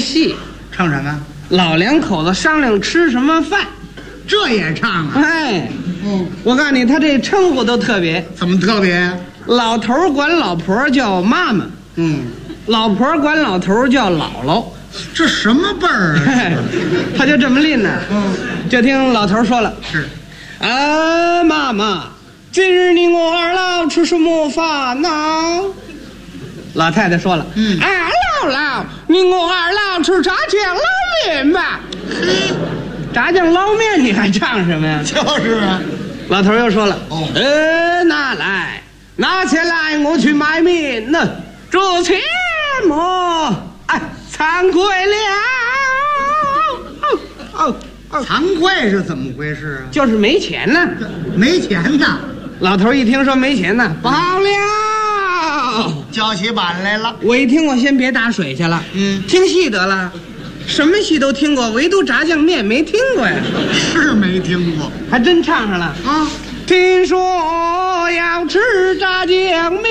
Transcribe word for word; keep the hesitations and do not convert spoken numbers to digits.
戏， 唱什么？ 老两口子商量吃什么饭， 这也唱啊？ 哎， 嗯， 我告诉你，他这称呼都特别。 怎么特别？ 老头儿管老婆叫妈妈， 嗯， 老婆儿管老头儿叫姥姥， 这什么辈儿啊？ 嘿他就这么拎呢。 嗯， 就听老头儿说了， 是， 啊，妈妈，今日你我二老吃什么饭呢？老太太说了， 嗯， 啊，姥姥，你我二老吃炸酱捞面吧。炸酱捞面你还唱什么呀？ 就是啊。 老头又说了， 哦， 呃，拿来，拿钱来，我去买面呢。这钱么，哎，惭愧了。哦哦哦， 惭愧是怎么回事啊？ 就是没钱呢。 没钱呢。 老头一听说没钱呢，不好了。 叫起板来了。 我一听，我先别打水去了， 嗯， 听戏得了。什么戏都听过，唯独炸酱面没听过呀。 是没听过， 还真唱上了啊！ 听说要吃炸酱面，